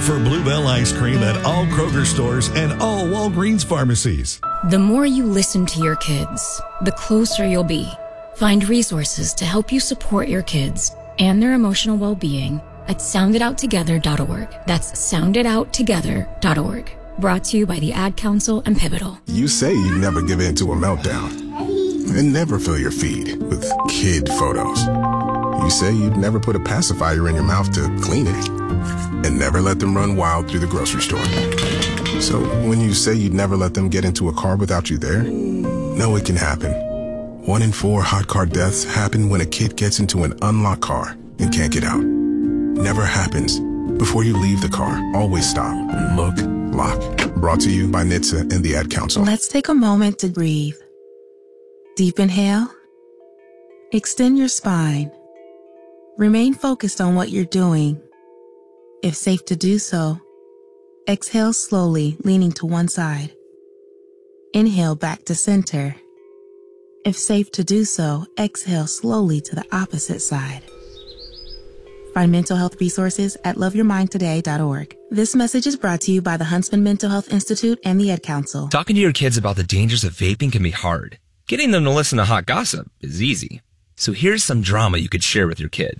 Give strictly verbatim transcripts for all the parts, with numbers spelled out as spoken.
for Bluebell ice cream at all Kroger stores and all Walgreens pharmacies. The more you listen to your kids, the closer you'll be. Find resources to help you support your kids and their emotional well-being at sound it out together dot org. That's sound it out together dot org. Brought to you by the Ad Council and Pivotal. You say you never give in to a meltdown and never fill your feed with kid photos. You say you'd never put a pacifier in your mouth to clean it and never let them run wild through the grocery store. So when you say you'd never let them get into a car without you there, know it can happen. One in four hot car deaths happen when a kid gets into an unlocked car and can't get out. Never happens. Before you leave the car, always stop, look, lock. Brought to you by N H T S A and the Ad Council. Let's take a moment to breathe. Deep inhale. Extend your spine. Remain focused on what you're doing. If safe to do so, exhale slowly, leaning to one side. Inhale back to center. If safe to do so, exhale slowly to the opposite side. Find mental health resources at love your mind today dot org. This message is brought to you by the Huntsman Mental Health Institute and the Ad Council. Talking to your kids about the dangers of vaping can be hard. Getting them to listen to hot gossip is easy. So here's some drama you could share with your kid.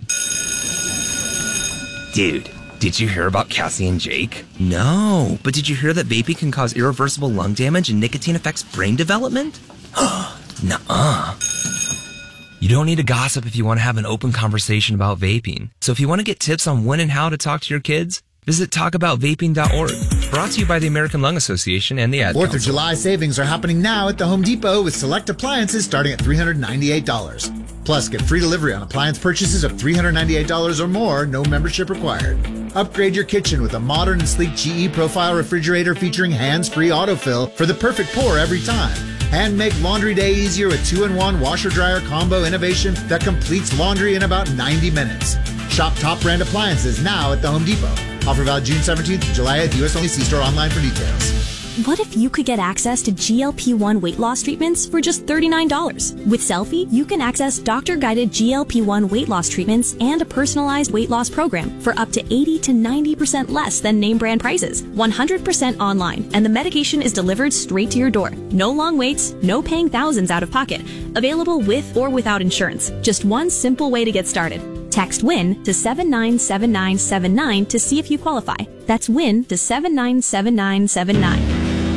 Dude, did you hear about Cassie and Jake? No, but did you hear that vaping can cause irreversible lung damage and nicotine affects brain development? Nuh-uh. You don't need to gossip if you want to have an open conversation about vaping. So if you want to get tips on when and how to talk to your kids, visit talk about vaping dot org. Brought to you by the American Lung Association and the Ad Fourth Council. of July savings are happening now at the Home Depot with select appliances starting at three hundred ninety-eight dollars. Plus, get free delivery on appliance purchases of three hundred ninety-eight dollars or more, no membership required. Upgrade your kitchen with a modern and sleek G E Profile refrigerator featuring hands-free autofill for the perfect pour every time. And make laundry day easier with two in one washer-dryer combo innovation that completes laundry in about ninety minutes. Shop top brand appliances now at the Home Depot. Offer valid June seventeenth to July eighth. U S only. See store online for details. What if you could get access to G L P one weight loss treatments for just thirty-nine dollars? With Selfie, you can access doctor-guided G L P one weight loss treatments and a personalized weight loss program for up to eighty to ninety percent less than name brand prices. one hundred percent online, and the medication is delivered straight to your door. No long waits, no paying thousands out of pocket. Available with or without insurance. Just one simple way to get started. Text WIN to seven nine seven nine seven nine to see if you qualify. That's WIN to seven nine seven nine seven nine.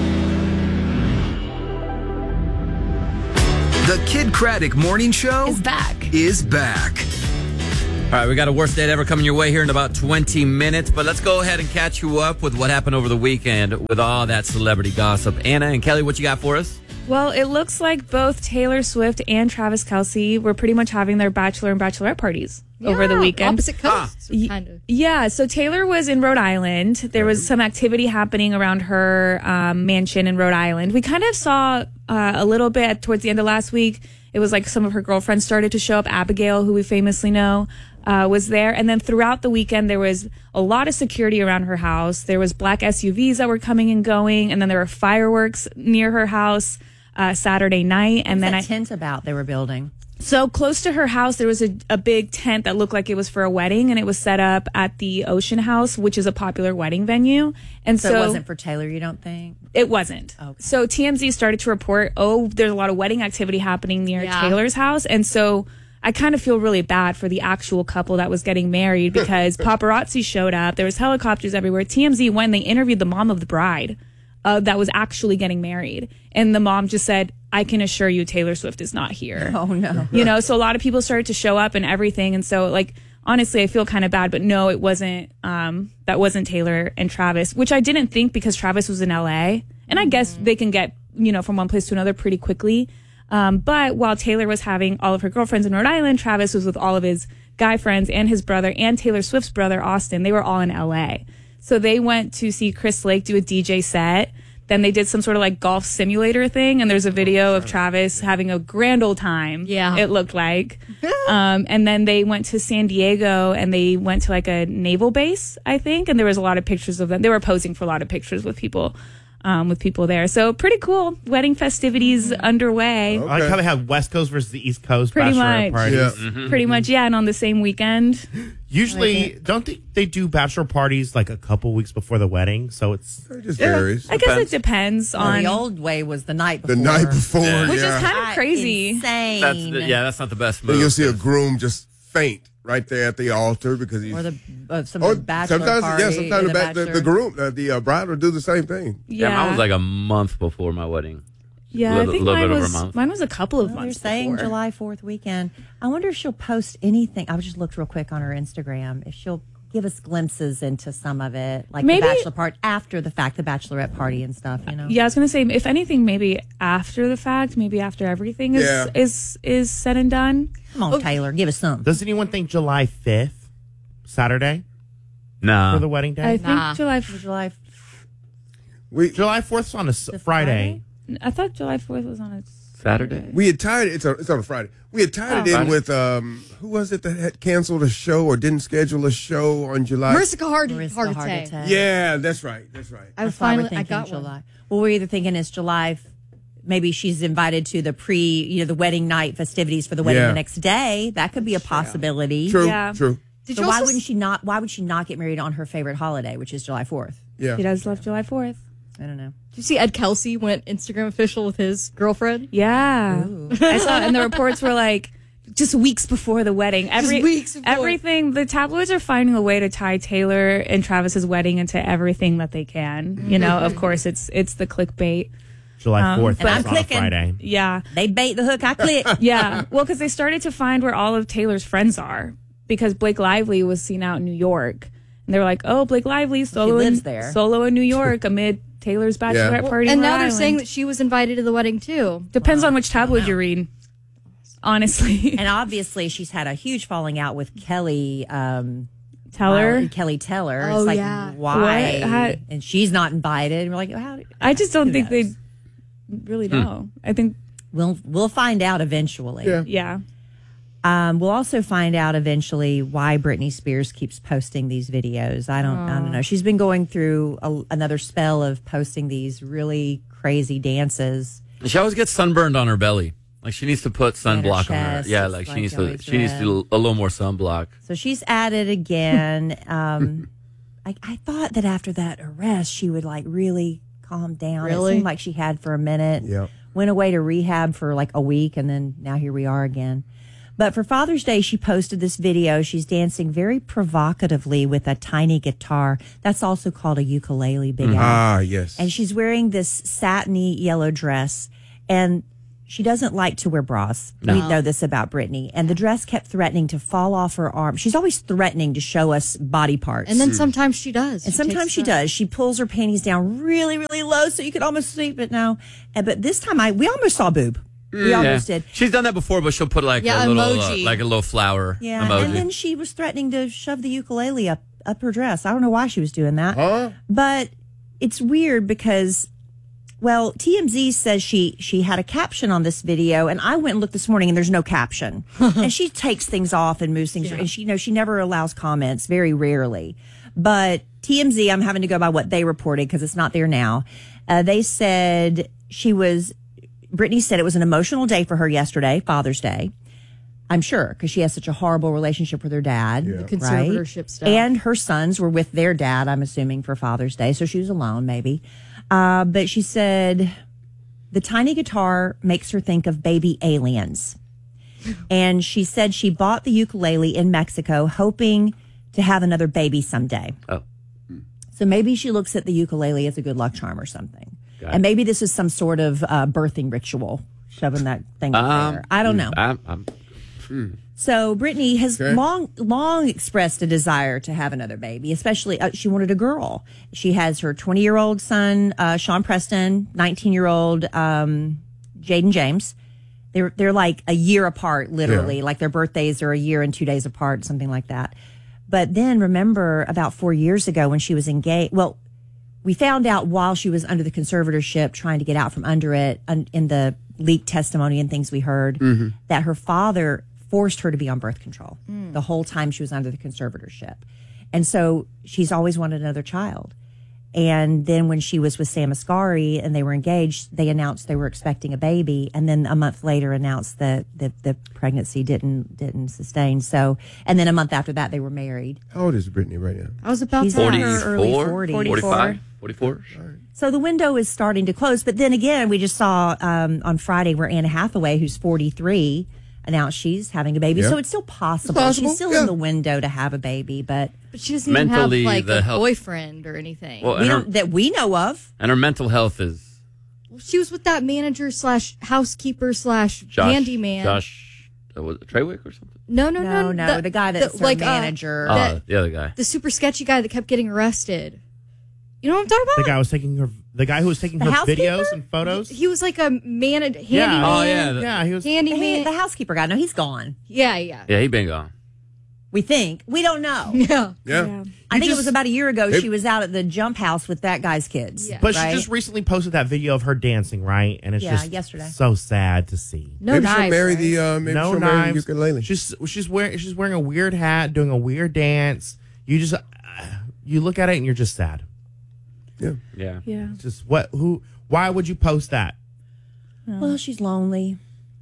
The Kid Craddock Morning Show is back. Is back. All right, we got a worst date ever coming your way here in about twenty minutes, but let's go ahead and catch you up with what happened over the weekend with all that celebrity gossip. Anna and Kelly, what you got for us? Well, it looks like both Taylor Swift and Travis Kelce were pretty much having their bachelor and bachelorette parties yeah, over the weekend. Opposite coasts, ah. kind of. Yeah, so Taylor was in Rhode Island. There was some activity happening around her um, mansion in Rhode Island. We kind of saw uh, a little bit towards the end of last week. It was like some of her girlfriends started to show up. Abigail, who we famously know, uh, was there. And then throughout the weekend, there was a lot of security around her house. There was black S U Vs that were coming and going. And then there were fireworks near her house uh, Saturday night. And What's then that I tent about they were building? So close to her house, there was a, a big tent that looked like it was for a wedding, and it was set up at the Ocean House, which is a popular wedding venue. And so, so it wasn't for Taylor, you don't think? It wasn't. Okay. So T M Z started to report, oh, there's a lot of wedding activity happening near yeah. Taylor's house. And so I kind of feel really bad for the actual couple that was getting married because paparazzi showed up. There was helicopters everywhere. T M Z went and they interviewed the mom of the bride uh, that was actually getting married. And the mom just said, I can assure you Taylor Swift is not here. Oh, no. You know, so a lot of people started to show up and everything. And so, like, honestly, I feel kind of bad. But no, it wasn't, um, that wasn't Taylor and Travis, which I didn't think because Travis was in L A. And I guess they can get, you know, from one place to another pretty quickly. Um, but while Taylor was having all of her girlfriends in Rhode Island, Travis was with all of his guy friends and his brother and Taylor Swift's brother, Austin. They were all in L A. So they went to see Chris Lake do a D J set. Then they did some sort of like golf simulator thing. And there's a video of Travis having a grand old time. Yeah. It looked like. um, and then they went to San Diego and they went to like a naval base, I think. And there was a lot of pictures of them. They were posing for a lot of pictures with people. um, with people there. So pretty cool wedding festivities underway. I like how they have West Coast versus the East Coast Pretty bachelorette much. parties. Yeah. Mm-hmm. Pretty much, yeah, and on the same weekend. Usually, Like don't they, they do bachelor parties like a couple weeks before the wedding? So it's it just Yeah, varies. I guess it depends Well, on the old way was the night The before. night before, Yeah. which yeah. is kind of crazy. Insane. That's the, yeah, that's not the best Then move. you'll see a groom just faint right there at the altar because he's. Or the uh, some Or of the bachelor sometimes, party. yeah, or sometimes the, ba- the, bachelor. the groom, uh, the uh, bride will do the same thing. Yeah, Yeah, mine was like a month before my wedding. yeah. little- I think little mine bit over a was month. mine was a couple of Well, they're months. saying before. July fourth weekend. I wonder if she'll post anything. I just looked real quick on her Instagram. If she'll give us glimpses into some of it, like Maybe- the bachelor part after the fact, the bachelorette party and stuff. You know. Yeah, I was gonna say, if anything, maybe after the fact, maybe after everything is Yeah. is is said and done. Come on, Taylor, give us some. Does anyone think July fifth, Saturday, Nah. for the wedding day? I think Nah. July. July. We July fourth is on a s- Friday. I thought July fourth was on a Saturday. we had tied it. It's on, it's on a Friday. We had tied Oh. it in Friday? with um, who was it that had canceled a show or didn't schedule a show on July? Marissa Hard, Mariska Hargitay. Hargitay. Yeah, that's right. That's right. I That's why we're finally, I thinking got July. one. Well, we're either thinking it's July. f- Maybe she's invited to the pre, you know, the wedding night festivities for the wedding Yeah. the next day. That could be a possibility. True. Yeah. True. Did So you why also wouldn't she not? Why would she not get married on her favorite holiday, which is July fourth? Yeah. She does love July fourth. I don't know. Did you see Ed Kelsey went Instagram official with his girlfriend? Yeah, I saw, and the reports were like just weeks before the wedding. Every weeks before. everything. The tabloids are finding a way to tie Taylor and Travis's wedding into everything that they can. You know, of course, it's it's the clickbait. July fourth And I'm is on a clicking. Friday. Yeah, They bait the hook. I click. yeah. Well, because they started to find where all of Taylor's friends are, because Blake Lively was seen out in New York, and they were like, "Oh, Blake Lively solo lives in there. solo in New York amid Taylor's bachelorette Yeah. party." And in now Rhode they're saying Island." that she was invited to the wedding too. Depends on which tabloid you read. Honestly, And obviously, she's had a huge falling out with Kelly. Um, Teller. uh, Kelly Teller. Oh, it's like, yeah. why? What? How- and she's not invited. And we're like, how? I just don't Who think knows? they really know. I think, We'll we'll find out eventually. Yeah. yeah. Um, we'll also find out eventually why Britney Spears keeps posting these videos. I don't, I don't know. She's been going through a, another spell of posting these really crazy dances. And she always gets sunburned on her belly. Like she needs to put And her sunblock on her. chest, Yeah, it's like she like needs to. always She needs to red. do a little more sunblock. So she's at it again. Um, I, I thought that after that arrest, she would like really calm down. Really? It seemed like she had for a minute. Yeah. Went away to rehab for like a week, and then now here we are again. But for Father's Day, she posted this video. She's dancing very provocatively with a tiny guitar. That's also called a ukulele, Big Al. Ah, yes. And she's wearing this satiny yellow dress. And she doesn't like to wear bras. No. We know this about Britney. And the dress kept threatening to fall off her arm. She's always threatening to show us body parts. And then sometimes she does. And sometimes takes she the- does. She pulls her panties down really, really low so you could almost see it now. And but this time I we almost saw boob. We almost Yeah. did. She's done that before, but she'll put like Yeah, a little, uh, emoji. like a little flower Yeah. emoji. And then she was threatening to shove the ukulele up up her dress. I don't know why she was doing that. Huh? But it's weird because, well, T M Z says she she had a caption on this video, and I went and looked this morning, and there's no caption. And she takes things off and moves things, and she you know she never allows comments, very rarely. But T M Z, I'm having to go by what they reported because it's not there now. Uh, they said she was. Britney said it was an emotional day for her yesterday, Father's Day. I'm sure, because she has such a horrible relationship with her dad. Yeah. The conservatorship right? stuff. And her sons were with their dad, I'm assuming, for Father's Day. So she was alone, maybe. Uh, but she said the tiny guitar makes her think of baby aliens. And she said she bought the ukulele in Mexico, hoping to have another baby someday. Oh. So maybe she looks at the ukulele as a good luck charm or something. Got And it. maybe this is some sort of uh, birthing ritual, shoving that thing up Um, there. I don't know. I'm, I'm, So Britney has Okay. long, long expressed a desire to have another baby. Especially, uh, she wanted a girl. She has her twenty-year-old son, uh, Sean Preston, nineteen-year-old um, Jaden James. They're they're like a year apart, literally. Yeah. Like their birthdays are a year and two days apart, something like that. But then remember, about four years ago, when she was engaged. Well, we found out while she was under the conservatorship, trying to get out from under it, un- in the leaked testimony and things we heard, that her father forced her to be on birth control the whole time she was under the conservatorship. And so she's always wanted another child. And then when she was with Sam Asghari and they were engaged, they announced they were expecting a baby, and then a month later announced that the, the pregnancy didn't didn't sustain. So, and then a month after that, they were married. How old is Brittany right now? I was about She's to in ask. her early forties. forty-five? forty-four? So the window is starting to close. But then again, we just saw um, on Friday where Anna Hathaway, who's forty-three, announced she's having a baby. Yeah. So it's still possible. It's possible, She's still yeah. in the window to have a baby, but But she doesn't even have Mentally, like the a health- boyfriend or anything. Well, we and her, don't, that we know of. and her mental health is She was with that manager slash housekeeper slash Josh. handyman. Josh, uh, was it Treywick or something? No, no, No, no, no, the guy that's her like, uh, manager. Oh, that- the other guy. the super sketchy guy that kept getting arrested. You know what I'm talking The about? guy was taking her. The guy who was taking The her housekeeper? videos and photos. He was like a man, handyman. Yeah. Oh, yeah. the- Yeah, he was. the, Handyman. the housekeeper guy. No, he's gone. Yeah, yeah. Yeah, he been gone. We think. We don't know. Yeah. Yeah. I think just- it was about a year ago. Hey- She was out at the jump house with that guy's kids. Yeah. But right? she just recently posted that video of her dancing, right? And it's Yeah, just yesterday. so sad to see. No maybe knives. she'll marry right? the. Uh, maybe no she'll marry the knives. ukulele. She's she's wearing she's wearing a weird hat, doing a weird dance. You just uh, you look at it and you're just sad. Yeah. Yeah. Yeah. It's just what who why would you post that? Well, she's lonely.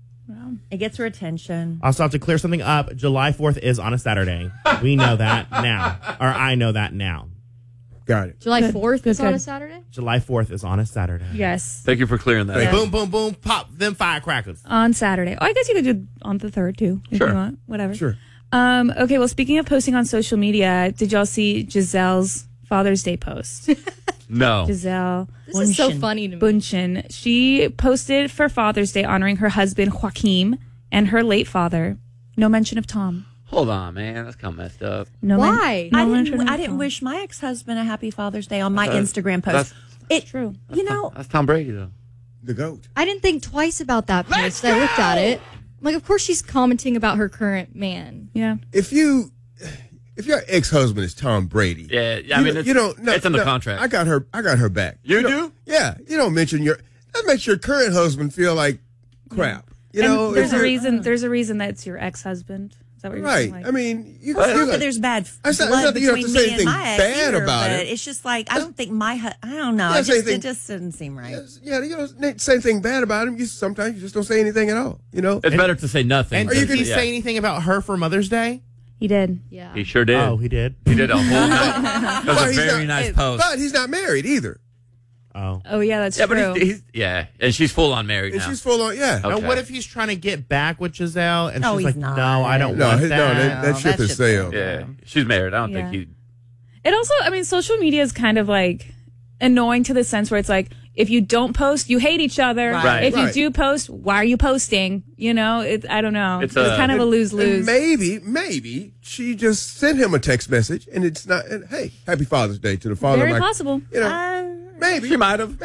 It gets her attention. Also have to clear something up. July fourth is on a Saturday. We know that now, or I know that now. Got it. July Good, fourth good, is on good. a Saturday? July fourth is on a Saturday. Yes. Thank you for clearing that. Thank up. Boom, boom, boom! Pop them firecrackers. On Saturday. Oh, I guess you could do on the third too, if Sure. you want. Whatever. Sure. Um, okay, well, speaking of posting on social media, did y'all see Giselle's Father's Day post? No. Giselle This is so Bundchen. funny to me. Bundchen. She posted for Father's Day honoring her husband, Joaquim, and her late father. No mention of Tom. Hold on, man. That's kind of messed up. No Why? Men- I no mention didn't. of I didn't Tom. wish my ex-husband a happy Father's Day on my Uh, Instagram post. that's- It True. You know, That's Tom Brady, though. The goat. I didn't think twice about that post. I looked at it. I'm like, of course she's commenting about her current man. Yeah. If you, if your ex-husband is Tom Brady, Yeah, yeah, I you, mean, don't- it's, you don't. No, it's in the no, contract. I got her. I got her back. You don't- do? Yeah. You don't mention your. That makes your current husband feel like crap. You And know. there's if a you're- reason. There's a reason that it's your ex-husband. Is that what you're Right. saying? Like, I mean, you. well, it's you not got- that there's bad It's not- it's blood not that you have between to say me and anything my ex bad either, about but it. it's just like I don't think my. hu- I don't know. Yeah, It say just, anything- it just doesn't seem right. Yeah, you don't say anything bad about him. You sometimes you just don't say anything at all. You know. It's better to say nothing. And Or you did can- he yeah. say anything about her for Mother's Day? he did. Yeah. He sure did. Oh, he did. He did a whole night. That was Well, a he's very not- nice post. But he's not married either. Oh. Oh yeah, that's yeah, true. but he's, he's yeah, and she's full on married And now. she's full on. Yeah. Okay. Now, what if he's trying to get back with Giselle and No, she's he's like, not. no, I don't No, want his- no, that. that- that ship that has ship's sailed. yeah, she's married. I don't Yeah. think he. It also, I mean, social media is kind of like annoying to the sense where it's like, if you don't post, you hate each other. Right. Right. If you Right. do post, why are you posting? You know, it, I don't know. It's It's, a- kind of a And lose-lose. maybe, maybe she just sent him a text message, and it's not. And, hey, happy Father's Day to the father. Very of my, possible. You know, Um, maybe She might have.